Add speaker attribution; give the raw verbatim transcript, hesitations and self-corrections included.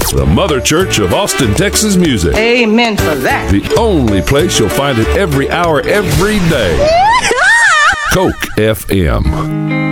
Speaker 1: the Mother Church of Austin, Texas music.
Speaker 2: Amen for that.
Speaker 1: The only place you'll find it every hour, every day. Coke F M.